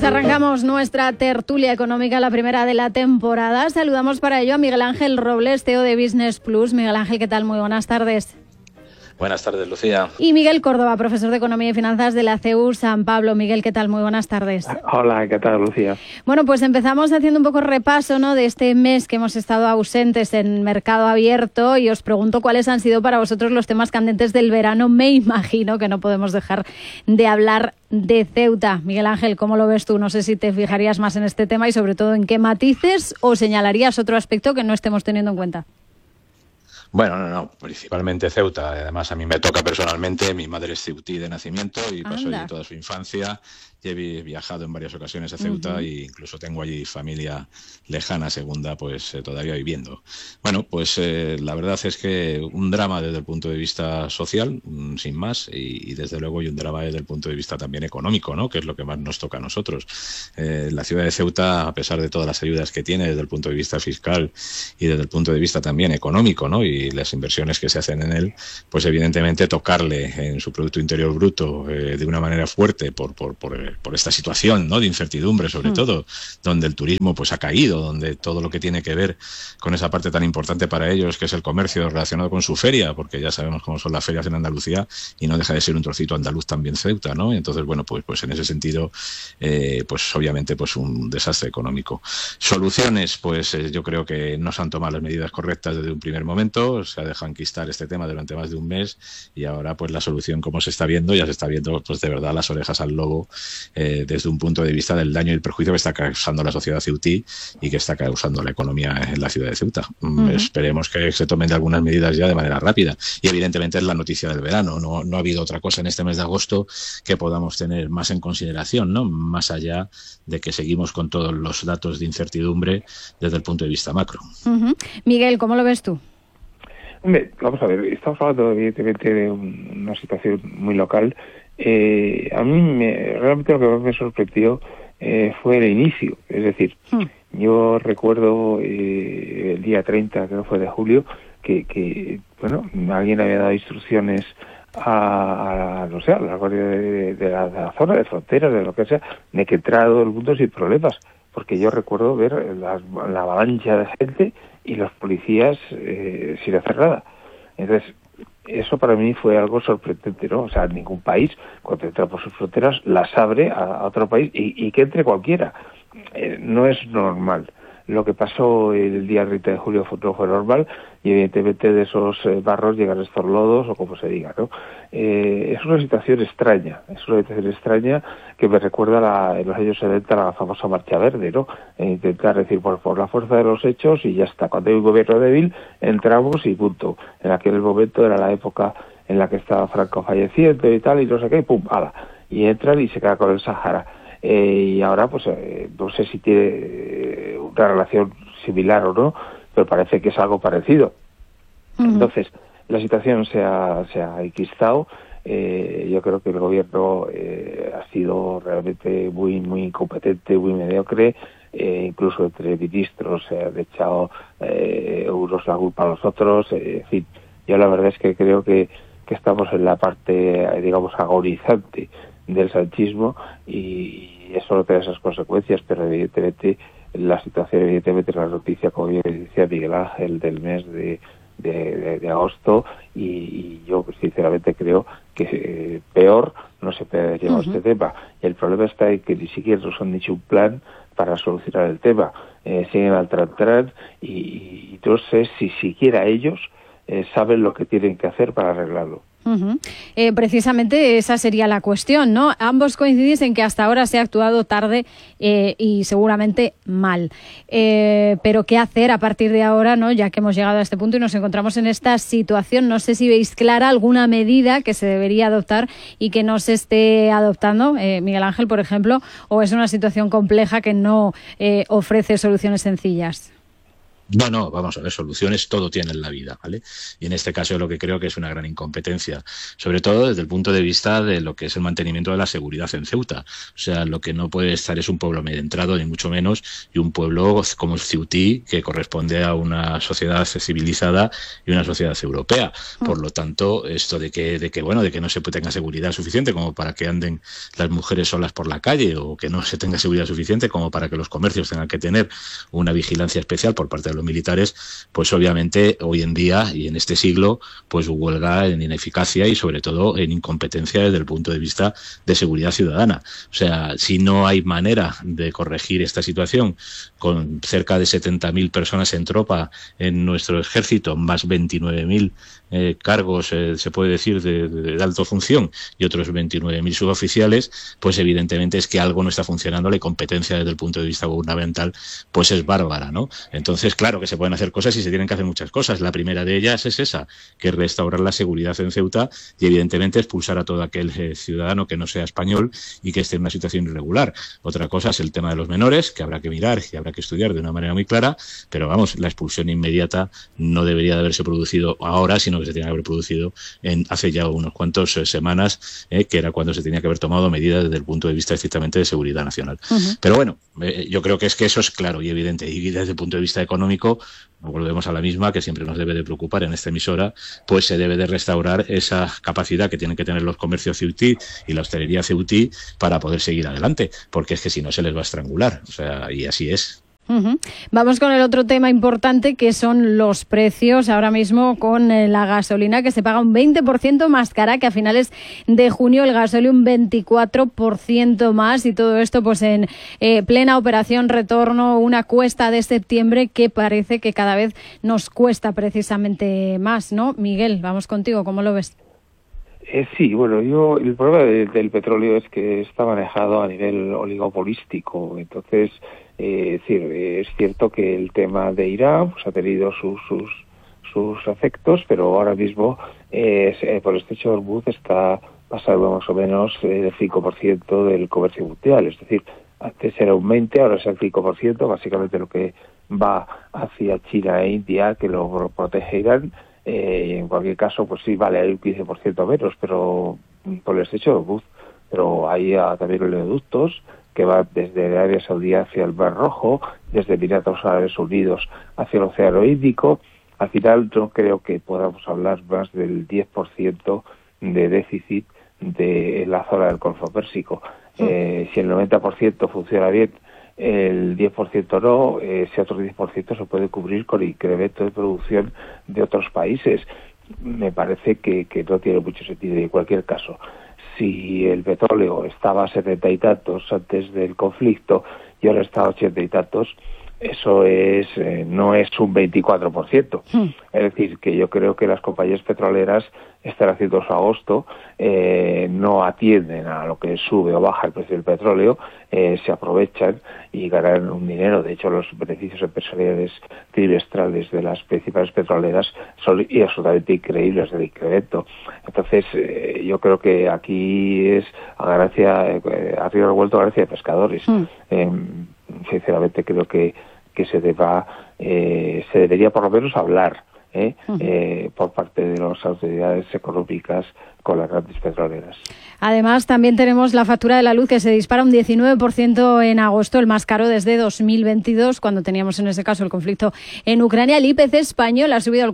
Pues arrancamos nuestra tertulia económica, la primera de la temporada. Saludamos para ello a Miguel Ángel Robles, CEO de Business Plus. Miguel Ángel, ¿qué tal? Muy buenas tardes. Buenas tardes, Lucía. Y Miguel Córdoba, profesor de Economía y Finanzas de la CEU San Pablo. Miguel, ¿qué tal? Muy buenas tardes. Hola, ¿qué tal, Lucía? Bueno, pues empezamos haciendo un poco repaso, ¿no?, de este mes que hemos estado ausentes en mercado abierto, y os pregunto cuáles han sido para vosotros los temas candentes del verano. Me imagino que no podemos dejar de hablar de Ceuta. Miguel Ángel, ¿cómo lo ves tú? No sé si te fijarías más en este tema y sobre todo en qué matices, o señalarías otro aspecto que no estemos teniendo en cuenta. Bueno, no, principalmente Ceuta. Además, a mí me toca personalmente. Mi madre es ceutí de nacimiento y pasó allí toda su infancia. Y he viajado en varias ocasiones a Ceuta e incluso tengo allí familia lejana, segunda, pues todavía viviendo. Bueno, pues la verdad es que un drama desde el punto de vista social, sin más, y desde luego hay un drama desde el punto de vista también económico, ¿no?, que es lo que más nos toca a nosotros. La ciudad de Ceuta, a pesar de todas las ayudas que tiene desde el punto de vista fiscal y desde el punto de vista también económico, ¿no?, y las inversiones que se hacen en él, pues evidentemente tocarle en su Producto Interior Bruto de una manera fuerte por esta situación, ¿no?, de incertidumbre, sobre todo, donde el turismo pues ha caído, donde todo lo que tiene que ver con esa parte tan importante para ellos, que es el comercio relacionado con su feria, porque ya sabemos cómo son las ferias en Andalucía y no deja de ser un trocito andaluz también Ceuta, ¿no? Entonces, bueno, pues en ese sentido, pues obviamente pues un desastre económico. Soluciones, pues yo creo que no se han tomado las medidas correctas desde un primer momento, se ha dejado enquistar este tema durante más de un mes y ahora pues la solución, como se está viendo, ya se está viendo pues de verdad las orejas al lobo, desde un punto de vista del daño y el perjuicio que está causando la sociedad ceutí y que está causando la economía en la ciudad de Ceuta. Esperemos que se tomen algunas medidas ya de manera rápida y evidentemente es la noticia del verano. No ha habido otra cosa en este mes de agosto que podamos tener más en consideración, ¿no?, más allá de que seguimos con todos los datos de incertidumbre desde el punto de vista macro. Miguel, ¿cómo lo ves tú? Hombre, vamos a ver, estamos hablando evidentemente de una situación muy local. A mí realmente lo que más me sorprendió fue el inicio. Es decir, yo recuerdo el día 30, creo que fue de julio, que bueno, alguien había dado instrucciones a no sé, a la guardia de la zona de fronteras, de lo que sea, de que entrara todo el mundo sin problemas. Porque yo recuerdo ver la avalancha de gente y los policías sin hacer nada. Entonces, eso para mí fue algo sorprendente, ¿no? O sea, ningún país, cuando entra por sus fronteras, las abre a otro país y que entre cualquiera. No es normal. Lo que pasó el día 30 de julio no fue normal y evidentemente de esos barros llegan estos lodos o como se diga, ¿no? Es una situación extraña, que me recuerda en los años 70 la famosa Marcha Verde, ¿no? Intentar decir, por la fuerza de los hechos y ya está. Cuando hay un gobierno débil, entramos y punto. En aquel momento era la época en la que estaba Franco falleciendo y tal, y no sé qué, y pum, ala. Y entran y se queda con el Sahara. Y ahora, pues, no sé si tiene una relación similar o no, pero parece que es algo parecido. Entonces, la situación se ha enquistado. Yo creo que el gobierno ha sido realmente muy incompetente, muy mediocre. Incluso entre ministros se han echado unos la culpa a los otros. En fin, yo la verdad es que creo que estamos en la parte, digamos, agonizante del sanchismo y eso no tiene esas consecuencias, pero evidentemente la situación, la noticia, como bien decía Miguel Ángel, del mes de agosto y yo sinceramente creo que peor no se puede llevar este tema. Y el problema está en que ni siquiera nos han dicho un plan para solucionar el tema. Siguen al tran y no sé si siquiera ellos saben lo que tienen que hacer para arreglarlo. Precisamente esa sería la cuestión, ¿no? Ambos coincidís en que hasta ahora se ha actuado tarde y seguramente mal. Pero ¿qué hacer a partir de ahora, no? Ya que hemos llegado a este punto y nos encontramos en esta situación. No sé si veis clara alguna medida que se debería adoptar y que no se esté adoptando, Miguel Ángel, por ejemplo, o es una situación compleja que no ofrece soluciones sencillas. No, vamos a ver, soluciones todo tiene en la vida, ¿vale? Y en este caso lo que creo que es una gran incompetencia, sobre todo desde el punto de vista de lo que es el mantenimiento de la seguridad en Ceuta. O sea, lo que no puede estar es un pueblo amedrentado, ni mucho menos, y un pueblo como el Ceutí, que corresponde a una sociedad civilizada y una sociedad europea. Por lo tanto, esto de que no se tenga seguridad suficiente como para que anden las mujeres solas por la calle, o que no se tenga seguridad suficiente como para que los comercios tengan que tener una vigilancia especial por parte de los militares, pues obviamente hoy en día y en este siglo pues huelga en ineficacia y sobre todo en incompetencia desde el punto de vista de seguridad ciudadana. O sea, si no hay manera de corregir esta situación con cerca de 70.000 personas en tropa en nuestro ejército, más 29.000 cargos, se puede decir, de alta función y otros 29.000 suboficiales, pues evidentemente es que algo no está funcionando. La incompetencia desde el punto de vista gubernamental pues es bárbara, ¿no? Entonces, claro que se pueden hacer cosas y se tienen que hacer muchas cosas. La primera de ellas es esa, que es restaurar la seguridad en Ceuta y evidentemente expulsar a todo aquel ciudadano que no sea español y que esté en una situación irregular. Otra cosa es el tema de los menores, que habrá que mirar y habrá que estudiar de una manera muy clara, pero vamos, la expulsión inmediata no debería de haberse producido ahora, sino que se tenía que haber producido hace ya unos cuantos semanas, que era cuando se tenía que haber tomado medidas desde el punto de vista estrictamente de seguridad nacional. Pero bueno, yo creo que eso es claro y evidente, y desde el punto de vista económico volvemos a la misma, que siempre nos debe de preocupar en esta emisora, pues se debe de restaurar esa capacidad que tienen que tener los comercios ceutí y la hostelería ceutí para poder seguir adelante, porque es que si no se les va a estrangular, o sea, y así es. Vamos con el otro tema importante, que son los precios. Ahora mismo con la gasolina, que se paga un 20% más cara que a finales de junio, el gasóleo un 24% más, y todo esto pues en plena operación retorno, una cuesta de septiembre que parece que cada vez nos cuesta precisamente más, ¿no? Miguel, vamos contigo, ¿cómo lo ves? Sí, bueno, el problema del petróleo es que está manejado a nivel oligopolístico. Entonces, es cierto que el tema de Irán pues ha tenido sus efectos, pero ahora mismo por el estrecho de Hormuz está pasando más o menos el 5% del comercio mundial. Es decir, antes era un 20%, ahora es el 5%, básicamente lo que va hacia China e India, que lo protege Irán. En cualquier caso, pues sí, vale, hay un 15% menos, pero por el estrecho de Hormuz. Pero hay también oleoductos que van desde Arabia Saudí hacia el Mar Rojo, desde Emiratos Árabes Unidos hacia el Océano Índico. Al final no creo que podamos hablar más del 10% de déficit de la zona del Golfo Pérsico. Si el 90% funciona bien, el 10% no, ese otro 10% se puede cubrir con incremento de producción de otros países. Me parece que no tiene mucho sentido. Y en cualquier caso, si el petróleo estaba a 70 y tantos antes del conflicto y ahora está a 80 y tantos, eso no es un 24%. Es decir, que yo creo que las compañías petroleras están haciendo su agosto, no atienden a lo que sube o baja el precio del petróleo, se aprovechan y ganan un dinero. De hecho, los beneficios empresariales trimestrales de las principales petroleras son absolutamente increíbles del incremento. Entonces, yo creo que aquí es a río revuelto, a gracia de pescadores. Sinceramente creo que se debería por lo menos hablar por parte de las autoridades económicas con las grandes petroleras. Además, también tenemos la factura de la luz, que se dispara un 19% en agosto, el más caro desde 2022, cuando teníamos en ese caso el conflicto en Ucrania. El IPC español ha subido al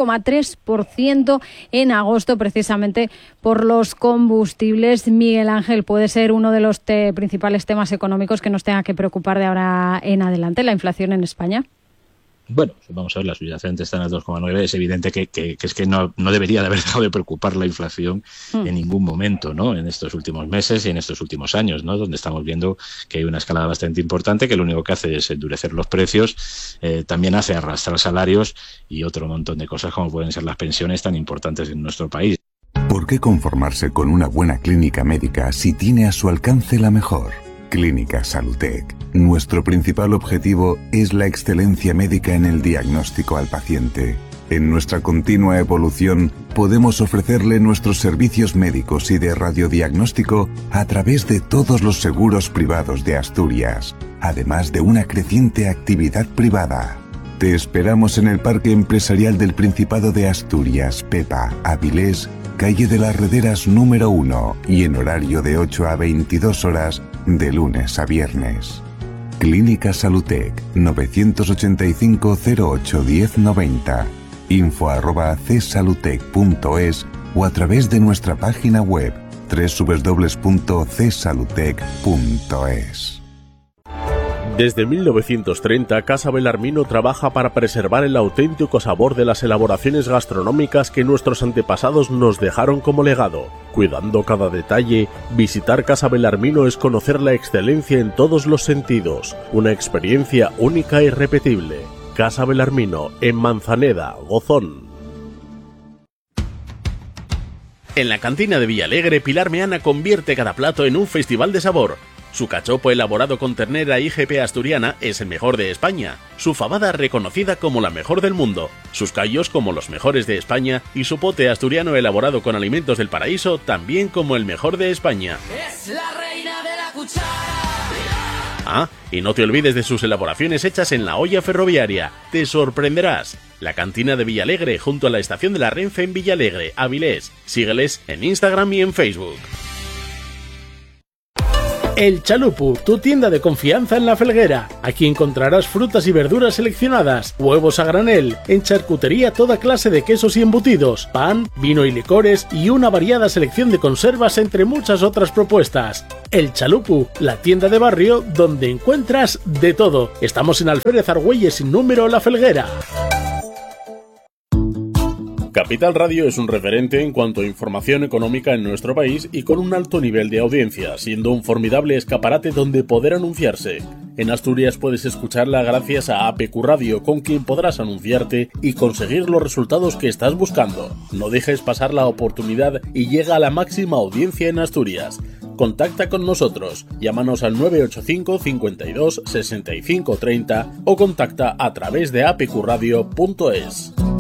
4,3% en agosto, precisamente por los combustibles. Miguel Ángel, ¿puede ser uno de los principales temas económicos que nos tenga que preocupar de ahora en adelante, la inflación en España? Bueno, vamos a ver, la subyacente está en el 2,9. Es evidente que es que no debería de haber dejado de preocupar la inflación en ningún momento, ¿no? En estos últimos meses y en estos últimos años, ¿no? Donde estamos viendo que hay una escalada bastante importante, que lo único que hace es endurecer los precios, también hace arrastrar salarios y otro montón de cosas como pueden ser las pensiones tan importantes en nuestro país. ¿Por qué conformarse con una buena clínica médica si tiene a su alcance la mejor? Clínica Salutec. Nuestro principal objetivo es la excelencia médica en el diagnóstico al paciente. En nuestra continua evolución, podemos ofrecerle nuestros servicios médicos y de radiodiagnóstico a través de todos los seguros privados de Asturias, además de una creciente actividad privada. Te esperamos en el Parque Empresarial del Principado de Asturias, Pepa, Avilés, calle de las Rederas número 1 y en horario de 8 a 22 horas de lunes a viernes. Clínica Salutec, 985 08 1090, info@csalutec.es o a través de nuestra página web www.csalutec.es. Desde 1930, Casa Belarmino trabaja para preservar el auténtico sabor de las elaboraciones gastronómicas que nuestros antepasados nos dejaron como legado. Cuidando cada detalle, visitar Casa Belarmino es conocer la excelencia en todos los sentidos, una experiencia única e irrepetible. Casa Belarmino, en Manzaneda, Gozón. En la cantina de Villalegre, Pilar Meana convierte cada plato en un festival de sabor. Su cachopo elaborado con ternera IGP asturiana es el mejor de España, su fabada reconocida como la mejor del mundo, sus callos como los mejores de España y su pote asturiano elaborado con alimentos del paraíso también como el mejor de España. Es la reina de la cuchara. Ah, y no te olvides de sus elaboraciones hechas en la olla ferroviaria. Te sorprenderás. La cantina de Villalegre junto a la estación de la Renfe en Villalegre, Avilés. Sígueles en Instagram y en Facebook. El Chalupu, tu tienda de confianza en La Felguera. Aquí encontrarás frutas y verduras seleccionadas, huevos a granel, en charcutería toda clase de quesos y embutidos, pan, vino y licores y una variada selección de conservas entre muchas otras propuestas. El Chalupu, la tienda de barrio donde encuentras de todo. Estamos en Alférez Argüelles sin número La Felguera. Capital Radio es un referente en cuanto a información económica en nuestro país y con un alto nivel de audiencia, siendo un formidable escaparate donde poder anunciarse. En Asturias puedes escucharla gracias a APQ Radio, con quien podrás anunciarte y conseguir los resultados que estás buscando. No dejes pasar la oportunidad y llega a la máxima audiencia en Asturias. Contacta con nosotros, llámanos al 985 52 65 30 o contacta a través de apqradio.es.